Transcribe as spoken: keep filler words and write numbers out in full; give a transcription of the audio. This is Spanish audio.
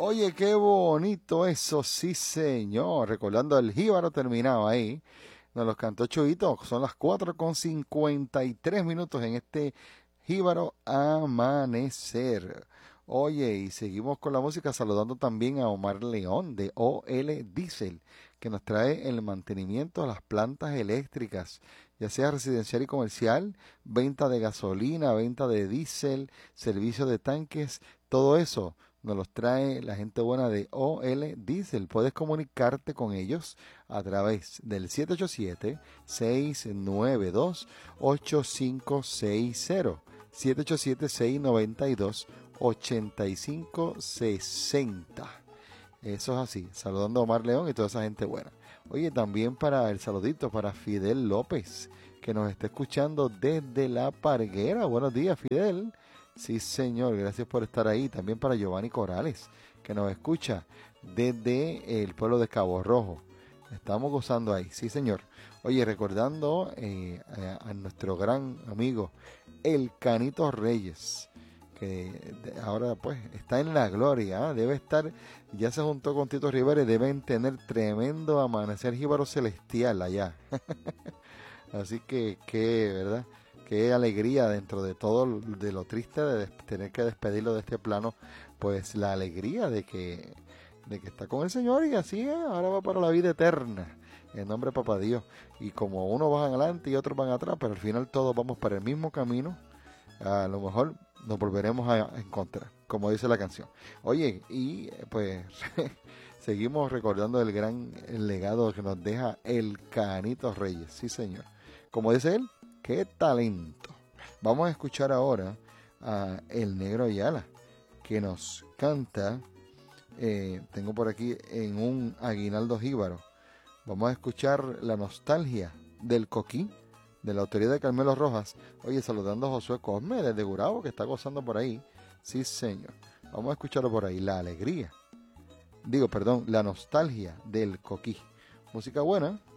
Oye, qué bonito eso, sí señor. Recordando el jíbaro terminado ahí. Nos los cantó Chuito. Son las cuatro con cincuenta y tres minutos en este jíbaro amanecer. Oye, y seguimos con la música saludando también a Omar León de O L Diesel, que nos trae el mantenimiento de las plantas eléctricas, ya sea residencial y comercial, venta de gasolina, venta de diésel, servicio de tanques, todo eso nos los trae la gente buena de O L Diesel. Puedes comunicarte con ellos a través del siete ocho siete, seis nueve dos, ocho cinco seis cero. siete ocho siete, seis nueve dos, ocho cinco seis cero. Eso es así, saludando a Omar León y toda esa gente buena. Oye, también para el saludito para Fidel López, que nos está escuchando desde La Parguera. Buenos días, Fidel. Sí, señor, gracias por estar ahí. También para Giovanni Corales, que nos escucha desde el pueblo de Cabo Rojo. Estamos gozando ahí, sí, señor. Oye, recordando eh, a, a nuestro gran amigo, el Canito Reyes, que ahora pues está en la gloria, ¿eh? Debe estar, ya se juntó con Tito Rivera y deben tener tremendo amanecer jíbaro celestial allá. Así que, qué, ¿verdad? Qué alegría dentro de todo, de lo triste de des- tener que despedirlo de este plano, pues la alegría de que, de que está con el Señor y así es, ahora va para la vida eterna, en nombre de Papá Dios. Y como unos van adelante y otros van atrás, pero al final todos vamos para el mismo camino, a lo mejor nos volveremos a encontrar, como dice la canción. Oye, y eh, pues seguimos recordando el gran el legado que nos deja el Canito Reyes, sí señor. Como dice él, qué talento. Vamos a escuchar ahora a El Negro Ayala, que nos canta, eh, tengo por aquí en un aguinaldo jíbaro. Vamos a escuchar La Nostalgia del Coquí, de la autoría de Carmelo Rojas. Oye, saludando a Josué Cosme desde Gurabo, que está gozando por ahí. Sí, señor. Vamos a escucharlo por ahí. La alegría. Digo, perdón, La Nostalgia del Coquí. Música buena.